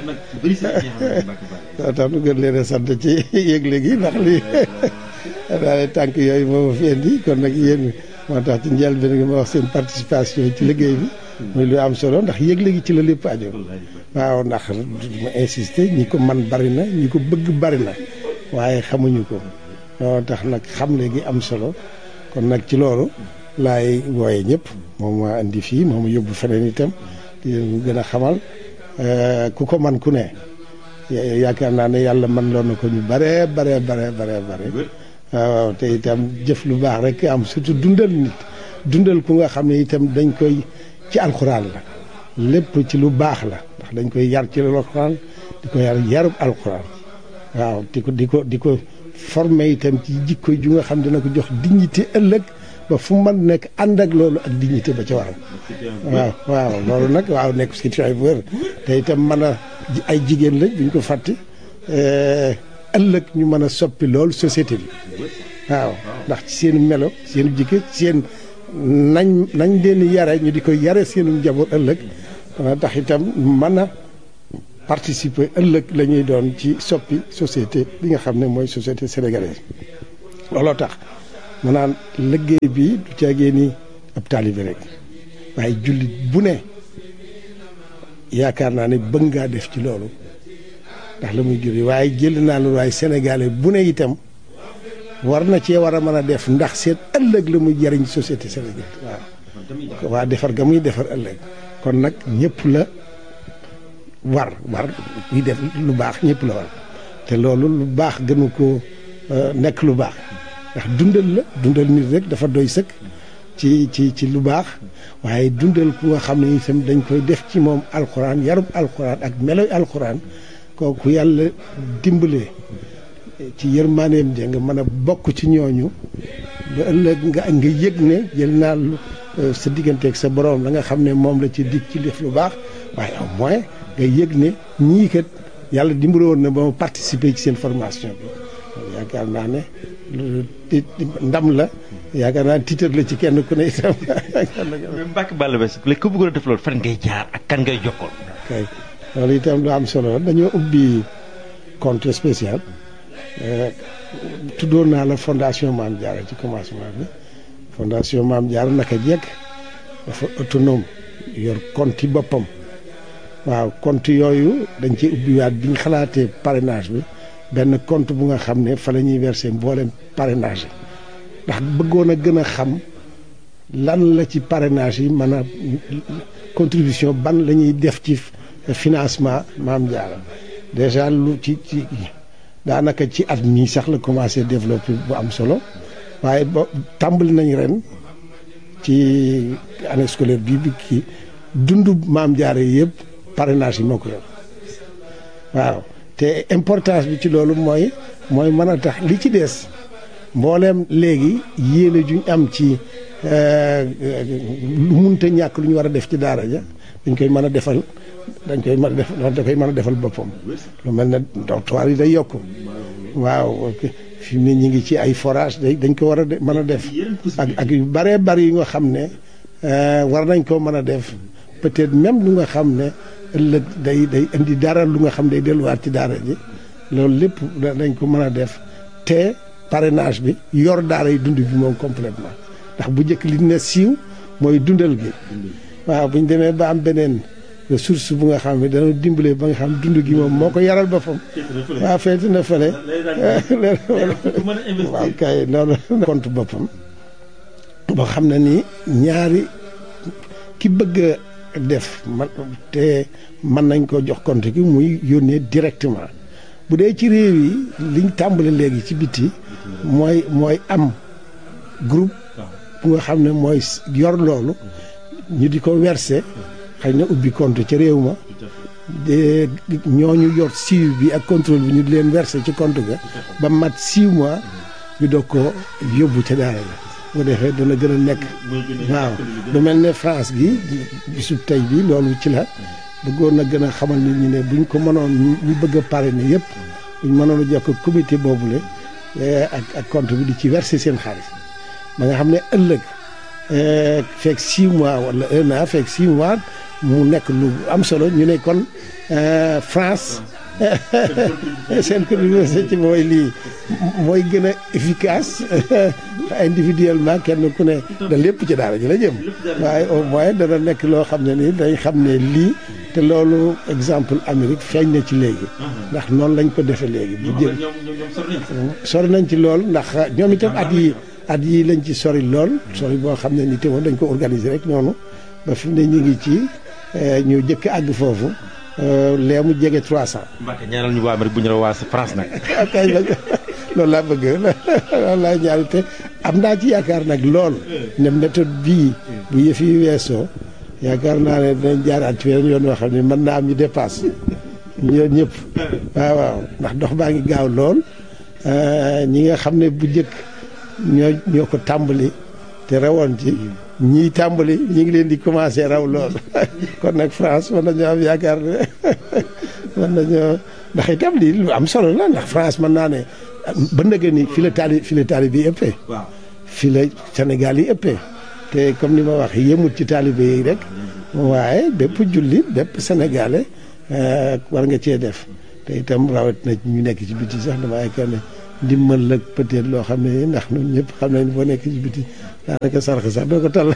tax nu gën leen a sant ci yëgle gi ndax lii daal tànk yooyu moo ma fi indi kon nag yéen moo tax ci njëlbéen gi ma wax seen participation ci liggéey bi muy lu am solo ndax yëgle gi ci la lépp aju waaw ndax ma insister ñi ko man bari na ñi ko bëgg bari na waaye xamuñu ko loolu tax nag xam léegi am solo kon nag ci loolu laay wooye ñëpp moom ma indi fii moom yóbbu feneen itam di gën a xamal ku ko man ku ne yaakaar naa ne yàlla man loon na ko ñu bare bare bare bare bare waaw te itam jëf lu baax rek am surtout dundal nit dundal ku nga xam ne itam dañ koy ci alxuraan la lépp ci lu baax la ndax dañ koy yar ci alxuraan di ko yar yarub alxuraan waaw di ko di ko di ko formé itam ci jikko ju nga xam dina ko jox dignité ëllëg ba fu mu mën nekk ànd ak loolu ak dignité ba ca waral waaw waaw loolu nag waaw nekk citoyen bu wér te itam mën a ay jigéen lañ buñ ko fàtte ëllëg ñu mën a soppi loolu société bi waaw ndax ci seen melo seen jikko seen nañ nañ leen yare ñu di ko yare seenu njaboot ëllëg dana tax itam mën a participer ëllëg la ñuy doon ci soppi société bi nga xam ne mooy société sénégalaise. looloo tax ma naan liggéey bi du caagee ni ab taalibe rek waaye jullit bu ne yaakaar naa ne bëgg ngaa def ci loolu ndax la muy julli waaye jël naa lu waaye sénégalais bu ne itam war na cee war a mën a def ndax seen ëllëg la muy jariñ société sénégalaise waaw. waa defar ga muy defar ëllëg kon nag ñëpp la war war kuy def lu baax ñëpp la war te loolu lu baax gënu ko nekk lu baax ndax dundal la dundal nit rek dafa doy sëkk ci ci ci lu baax waaye dundal ku nga xam ne itam dañ koy def ci moom alxuraan yarub alxuraan ak meloy alxuraan kooku yàlla dimbalee ci yërmaaneem ja nga mën a bokk ci ñooñu ba ëllëg nga nga yëg ne jël naa sa digganteeg sa borom la nga xam ne moom la ci dig ci def lu baax waaye au moins nga yëg ne ñii kat yàlla dimbale woon na ba ma participer ci seen formation bi yaakaar naa ne ndam la yaakaar naa tiitar la ci kenn ku ne itam. Mbacke Balla Basse léegi ku bëggoon a def loolu fan ngay jaar ak kan ngay jokkoon. kay loolu itam lu am solo dañoo ubbi compte spécial tuddoon naa la fondation Mame Diarra ci commencement bi fondation Mame Diarra naka jekk dafa autonome yor compte boppam waaw compte yooyu dañ ci ubbiwaat bi ñu xalaatee parrainage bi benn compte bu nga xam ne fa la ñuy verser mboolem parrainage yi ndax bëggoon a gën a xam lan la ci parrainage yi mën a contribution ban la ñuy def ci financement Mame Diarra déjà lu ci ci daanaka ci at mii sax la commencé développer bu am solo waaye ba tàmbali nañ ren ci année scolaire bii bi kii dundu Mame Diarra yi yëpp parrainage yi moo ko yor waaw te importance bi ci loolu mooy mooy mën a tax li ci des mbooleem léegi yéene juñ am ci lu munta ñàkk lu ñu war a def ci daara ja dañ koy mën a defal dañ koy mën a def da koy mën a defal boppam lu mel ne dortoir yi day yokk waaw fi mu ne ñu ngi ci ay forage day dañ ko war a mën a def ak ak yu bëree bëri yu nga xam ne war nañ koo mën a def peut-être même lu nga xam ne ëllëg day day indi dara lu nga xam day delluwaat ci daara ji loolu lépp dañ ko mën a def te parrainage bi yor daara yi dund bi moom complètement ndax bu njëkk li ne siiw mooy dundal gi waaw bu ñu demee ba am beneen ressource bu nga xam ne dana dimbale ba nga xam dund gi moom moo ko yaral boppam waaw feeti na fële waaw kay loolu compte boppam boo xam ne ni ñaari ki bëgg a def man te mën nañ ko jox compte gi muy yónnee directement bu dee ci réew yi liñ tàmbali léegi ci biti mooy mooy am groupe bu nga xam ne mooy yor loolu ñu di ko verser xëy na ubbi compte ca réew ma de ñooñu yor suivi bi ak contrôle bi ñu di leen verser ci compte ga ba mat six mois ñu doog ko yóbbu ca daara la bu defee dana gën a nekk waaw lu mel ne France gi bisub tey bi loolu ci la bëggoon na gën a xamal nit ñi ne buñ ko mënoon ñu bëgg a parrainer yëpp buñ mënoon a jokk comité boobule ak ak compte bi di ci verser seen xaalis ba nga xam ne ëllëg fekk six mois wala un an fekk six mois mu nekk lu am solo ñu ne kon France seen contribution ci mooy lii mooy gën a efficace individuellement kenn ku ne da lépp ci daara ji la jëm waaye au moins dana nekk loo xam ne ni dañ xam ne lii te loolu exemple Amérique feeñ na ci léegi ndax noonu lañ ko defee léegi bu jëm sori nañ ci lool ndax ñoom itam at yi at yi lañ ci sori lool sori boo xam ne ni te woon dañ ko organiser rek noonu ba fi mu ne ñu ngi ci ñu jëkk àgg foofu lee mu jege trois cent. Mbacke ñaanal ñu waa Amérique bu ñu la waa France nag. kay loolu laa bëgg loolu laa ñaan te am naa ci yaakaar nag lool ne méthode bii bu yëf yi weesoo yaakaar naa ne dinañ jaaraat ci weneen yoon yoo xam ne mën naa am ñu dépasse ñoo ñëpp waaw waaw ndax dox baa ngi gaaw lool ñi nga xam ne bu njëkk ñoo ñoo ko tàmbali te rawoon ci ñii tàmbali ñi ngi leen di commencé raw lool kon nag France mën nañoo am yaakaar ne mën nañoo ndax itam lii lu am solo la ndax France mën naa ne ba ndëgë ni fi la taali fi la taalibe yi ëppee fi la Sénégal yi ëppee te comme ni ma wax yëmut ci taalibe yi rek waaye bépp jullit bépp sénégalais war nga cee def te itam rawat na ñu nekk ci biti sax dama yaakaar ne ndimbal la peut-être loo xam ne ndax ñun ñëpp xam nañ boo nekk ci biti daanaka sarax sax doo ko tal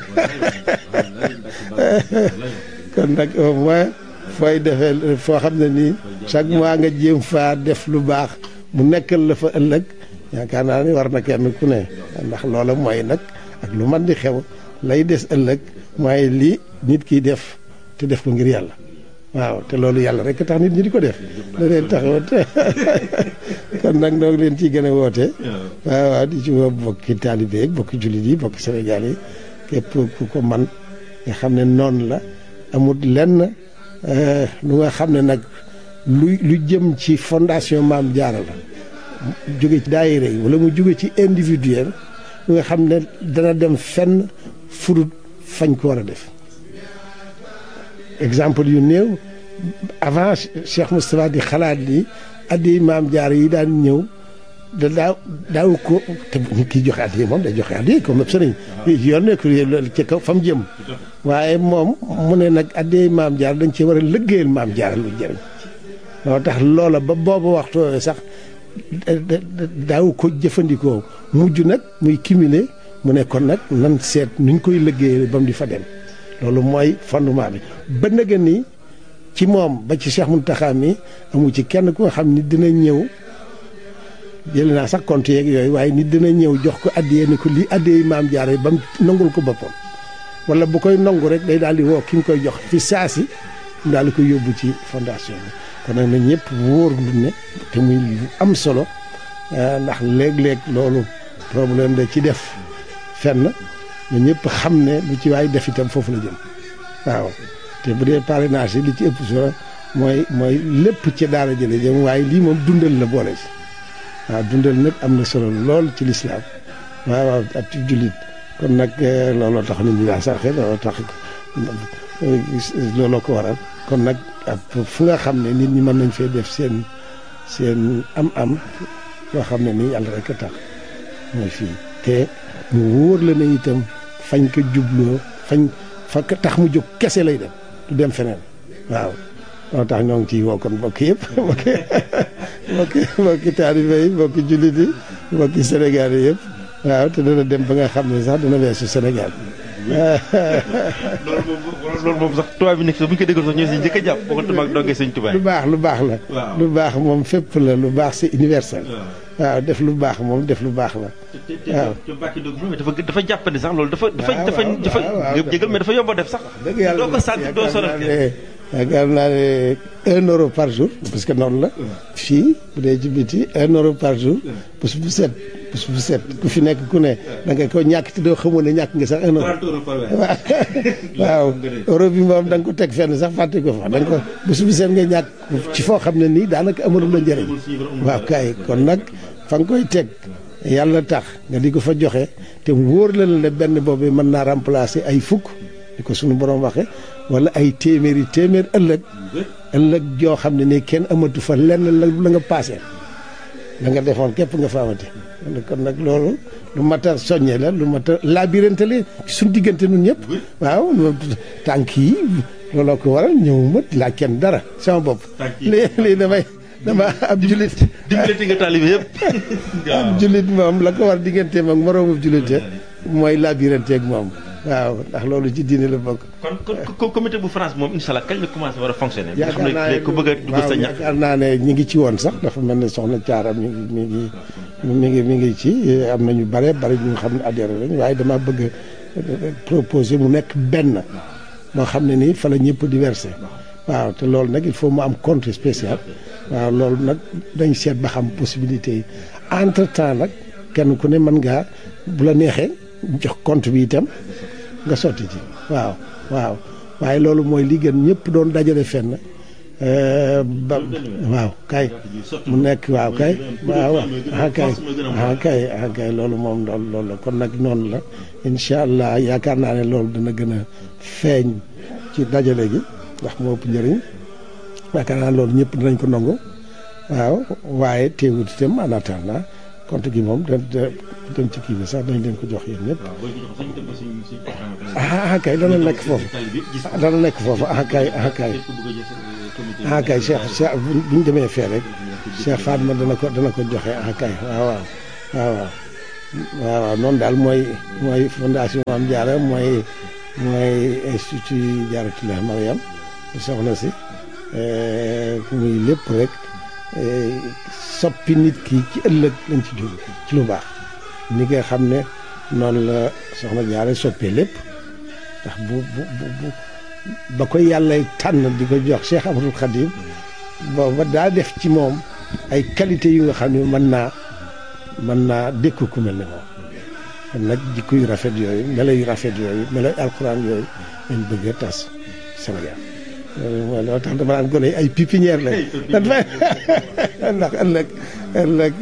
kon nag au moins fooy defee foo xam ne nii chaque mois nga jéem faa def lu baax mu nekkal la fa ëllëg yaakaar naa ni war na kenn ku ne ndax loola mooy nag ak lu man di xew lay des ëllëg mooy lii nit kiy def te def ko ngir yàlla waaw te loolu yàlla rek tax nit ñi di ko def da leen taxawat kon nag noo ngi leen ciy gën a woote waaw waaw di ci woo bokki taalibe yi bokki jullit yi bokki Sénégal yi képp ku ko man nga xam ne noonu la amul lenn lu nga xam ne nag lu lu jëm ci fondation Maam Jaara la jóge ci daayira yi wala mu jóge ci individuel lu nga xam ne dana dem fenn furut fañ ko war a def exemple yu néew avant Cheikh Moustapha di xalaat ni addi Maam Jaara yi daan ñëw da daaw daaw ko te ñu kiy joxe addi moom day joxe addi comme sëriñ yoon nekk ci kaw fa mu jëm waaye moom mu ne nag addi Maam Jaara dañ ci war a liggéeyal Maam Jaara lu jëriñ loo tax loola ba boobu waxtu sax daaw ko jëfandikoo mujj nag muy cumulé mu ne kon nag nan seet nuñ koy liggéeyal ba mu di fa dem loolu mooy fondement bi ba nga ni ci moom ba ci Cheikh Mountakha mi amu ci kenn ku nga xam ni dina ñëw jël naa sax compte yeeg yooyu waaye nit dina ñëw jox ko addiyee ni ko lii addiyee Maam Jaara ba mu nangul ko boppam wala bu koy nangu rek day daal di woo ki mu koy jox fi saasi mu daal di koy yóbbu ci fondation bi kon nag na ñëpp wóor lu ne te muy lu am solo ndax léeg-léeg loolu problème da ci def fenn na ñëpp xam ne lu ci waay def itam foofu la jëm waaw te bu dee parrainage yi li ci ëpp solo mooy mooy lépp ci daara jële jëm waaye lii moom dundal la boole ci waaw dundal nag am na solo lool ci lislaam waaw waaw ak ci jullit kon nag looloo tax nit ñi daa sarxe looloo tax looloo ko waral kon nag fu nga xam ne nit ñi mën nañ fee def seen seen am-am yoo xam ne nii yàlla rek a tax mooy fii te mu wóor la ne itam fañ ko jubloo fañ fa tax mu jóg kese lay dem du dem feneen waaw loolu tax ñoo ngi ciy woo kon mbokk yëpp mbokki mbokki mbokki taalibe yi mbokki jullit yi mbokki Sénégal yi yëpp waaw te dana dem ba nga xam ne sax dana weesu Sénégal loolu moom loolu moom sax tubaab bi nekk sax bu ñu ko déggoon sax ñoo si njëkk a jàpp boo ko tamaak dongee sëñ tubaab lu baax lu baax la lu baax moom fépp la lu baax c'est universel waaw def lu baax moom def lu baax la waaw dafa dafa jàppandi sax loolu dafa dafa dafa dafa jégal mais dafa yomb a def sax doo ko sant doo sonal yaakaar naa ne un euro par jour parce que noonu la fii bu dee ci biti un euro par jour bés bu set bés bu set ku fi nekk ku ne da nga ko ñàkk te doo xamoon ne ñàkk nga sax un euro waaw euro bi moom da nga ko teg fenn sax fàtte ko fa da nga ko bés bu set nga ñàkk ci foo xam ne nii daanaka amalu la njëriñ waaw kay kon nag fa nga koy teg yàlla tax nga di ko fa joxe te wóor la la benn boobu mën naa remplacer ay fukk di ko suñu borom waxe wala ay téeméeri téeméer ëllëg ëllëg joo xam ne nii kenn amatu fa lenn la la nga paase la nga defoon képp nga fa amati kon nag loolu lu mat a soññee la lu mat a labirante la suñ diggante nun ñëpp waaw tànk yi looloo ko waral ñëwuma laa kenn dara sama bopp lii lii damay dama ab julit dimbalati nga taalibe yëpp ab julit moom la ko war digganteem ak moroomu julite mooy labirante ak moom waaw ndax loolu ci diine la bokk. kon kon comité bu France moom incha allah kañ la commencé war a fonctionner. nga xam ne ku bëgg a dugg sa ñax yaakaar naa ne ñi ngi ci woon sax dafa mel ne soxna Thiara mi ngi mi ngi mi ngi mi ngi ci am na ñu bare bari ñu xam ne adhéré lañ waaye dama bëgg a proposer mu nekk benn moo xam ne nii fa la ñëpp di versé waaw te loolu nag il faut mu am compte spécial waaw loolu nag dañ seet ba xam possibilité yi entre temps nag kenn ku ne mën ngaa bu la neexee jox compte bi itam. nga sotti ci waaw waaw waaye loolu mooy li gën ñëpp doon dajale fenn ba waaw kay mu nekk waaw kay waaw ah kay ah kay ah kay loolu moom loolu loolu la kon nag noonu la incha allah yaakaar naa ne loolu dana gën a feeñ ci dajale gi ndax moo ëpp njëriñ yaakaar naa loolu ñëpp dinañ ko nangu waaw waaye teewut itam en attendant compte gi moom da dem ci kii bi sax dañ leen ko jox yéen ñëpp ah kay dana nekk foofu dana nekk foofu ah kay ah kay ah kay Cheikh Cheikh bu ñu demee fee rek Cheikh Fatma dana ko dana ko joxe ah kay waaw waaw waaw waaw waaw waaw noonu daal mooy mooy fondation Mame Diarra mooy mooy institut Diarratoulah Mariam soxna si muy lépp rek soppi nit ki ci ëllëg lañ ci jóg ci lu baax ni nga xam ne noonu la soxna Diarra soppee lépp ndax bu bu bu ba ko yàlla tànn di ko jox Cheikh Ahmadou Khadim booba daa def ci moom ay qualité yu nga xam ne mën naa mën naa dékku ku mel ne moom kon nag jikko yu rafet yooyu melo yu rafet yooyu melo yu alxuraan yooyu lañ bëgg a tas Sénégal loolu loo tax dama naan gone ay pépinière lañ ndax ëllëg ëllëg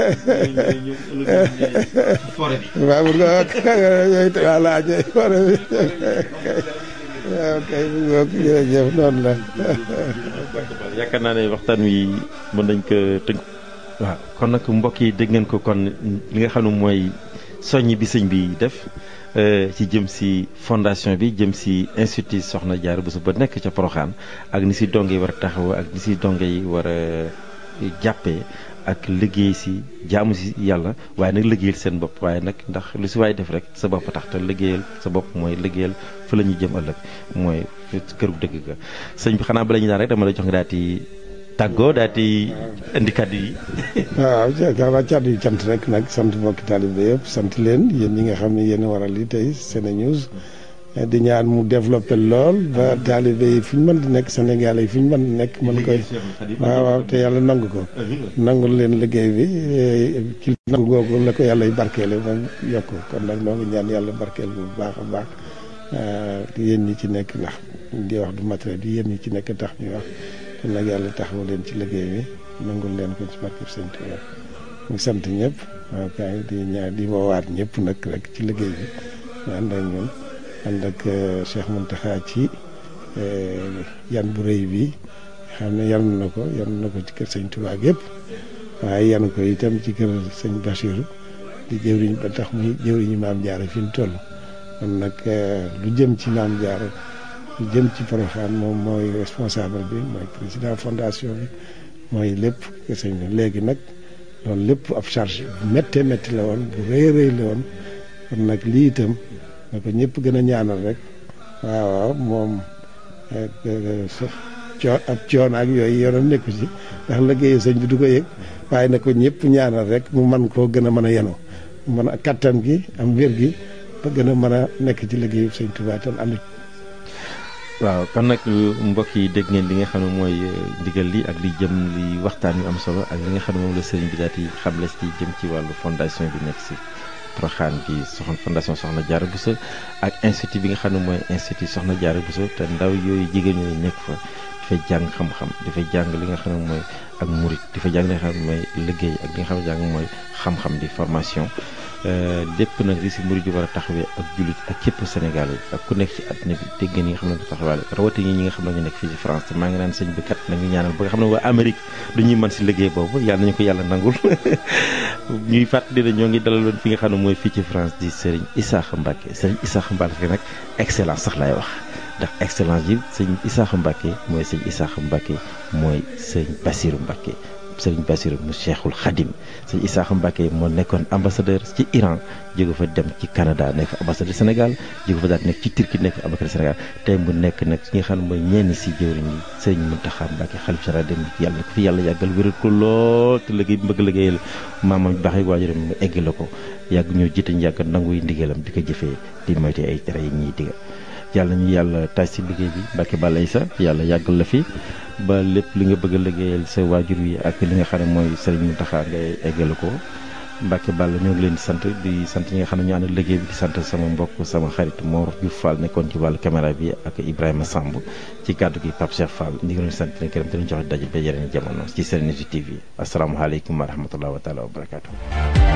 waaw mun nga yooyu voilà ñooy forêt bi waaw kay mu ngoog jërëjëf noonu la yaakaar naa ne waxtaan wi mën nañ ko tënk waaw kon nag mbokk yi dégg ngeen ko kon li nga xam ne mooy soññ bi sëñ bi def ci jëm si fondation bi jëm si institut Soxna Diarra Bousso ba nekk ca Porokhane ak ni si donge yi war a taxaw ak ni si donge yi war a jàppee ak liggéey si jaamu si yàlla waaye nag liggéeyal seen bopp waaye nag ndax lu si waay def rek sa bopp tax te liggéeyal sa bopp mooy liggéeyal fa la ñuy jëm ëllëg mooy këru dëgg ga sëñ bi xanaa bala ñu daan rek dama la jox nga daal di tàggoo daal di indi kàddu yi. waaw waaw kàddu yi cant rek nag sant mbokki taalibe yëpp sant leen yéen ñi nga xam ne yéen a waral li tey SeneNews di ñaan mu développé lool ba taalibe yi fu ñu mën di nekk Sénégal yi fu ñu mën di nekk mën koy waaw waaw te yàlla nangu ko nangul leen liggéey bi ci nangu googu la ko yàlla y barkeele ba yokk kon nag noo ngi ñaan yàlla barkeel bu baax a baax yéen ñi ci nekk ndax di wax du matériel bi yéen ñi ci nekk tax ñuy wax kon nag yàlla taxawu leen ci liggéey bi nangul leen ko ci barkeb Sëñ Tuubaa ñu sant ñëpp waaw kay di ñaan di woowaat ñëpp nag rek ci liggéey bi ñu ànd ak ñun ànd ak Cheikh Mountakha ci yan bu rëy bi xam ne yan na ko yan na ko ci kër Sëñ Tuubaa yëpp waaye yan ko itam ci kër Sëñ Bachir di jëwriñ ba tax muy jëwriñu Maam Diarra fi mu toll kon nag lu jëm ci Maam Diarra lu jëm ci Porokhane moom mooy responsable bi mooy président fondation bi mooy lépp kër Sëñ bi léegi nag loolu lépp ab charge bu méttee métti la woon bu rëy rëy la woon kon nag lii itam na ko ñëpp gën a ñaanal rek waaw waaw moom coo ab coon ak yooyu yoonam nekku ci ndax liggéeyu sëñ bi du ko yëg waaye na ko ñëpp ñaanal rek mu man koo gën a mën a yenu mën a kattan gi am wér gi ba gën a mën a nekk ci liggéeyu sëñ Tuubaa tam am waaw kon nag mbokk yi dégg ngeen li nga xam ne mooy ndigal li ak li jëm li waxtaan yu am solo ak li nga xam ne moom la sëriñ bi daal di xamle ci jëm ci wàllu fondation bi nekk si Porokhane bi soxna fondation Soxna Diarra Bousso ak institut bi nga xam ne mooy institut Soxna Diarra Bousso te ndaw yooyu jigéen ñooyu nekk fa dafay jàng xam-xam dafay jàng li nga xam ne mooy ak murit dafay jàng li nga xam ne mooy liggéey ak li nga xam ne jàng mooy xam-xam di formation lépp nag li si murit yi war a taxawee ak jullit ak képp Sénégal yi ak ku nekk ci àddina bi dégg ngeen ñi nga xam ne ko taxawaale rawatina ñi nga xam ne ñu nekk fii ci France te maa ngi naan sëñ bi kat nañu ñaanal ba nga xam ne waa Amérique du ñuy mën si liggéey boobu yàlla nañu ko yàlla nangul ñuy fàttali ne ñoo ngi dalaloon fi nga xam ne mooy fii ci France di Serigne Issakha Mbacké Serigne Issakha Mbacké nag excellence sax laay wax ndax excellence yi sëñ Issakha Mbacké mooy sëñ Issakha Mbacké mooy sëñ Bassirou Mbacké sëriñ Bassirou mu Cheikhul Khadim sëñ Issakha Mbacké moo nekkoon ambassadeur ci Iran jóge fa dem ci Canada nekk ambassadeur Sénégal jóge fa daal nekk ci Turquie nekk ambassadeur Sénégal tey mu nekk nag ki nga xam ne mooy ñenn si jëwriñ yi sëriñ Mountakha Mbacké xalif général dem yàlla ko fi yàlla yàggal wéral ko lool te liggéey bi bëgg liggéeyal maamam baax yi waajuram mu egg la ko yàgg ñoo jiite ñu yàgg nanguy ndigalam di ko jëfee di moyte ay tere yi ñuy digal yàlla ñu yàlla taaj si liggéey bi Mbacké Balla Issa yàlla yàggal la fi ba lépp li nga bëgg a liggéeyal sa waajur yi ak li nga xam ne mooy sëriñ Mountakha ngay eggale ko Mbacké Balla ñoo ngi leen di sant di sant ñi nga xam ne ñu ànd liggéey bi di sant sama mbokk sama xarit Mor Diouf Fall nekkoon ci wàllu caméra bi ak Ibrahima Samb ci kàddu gi Pape Cheikh Fall ñu ngi leen di sant leen gërëm te ñu joxe daje ba yeneen jamono ci SeneNews T V asalaamaaleykum wa rahmatulah wa taala wa barakaatu.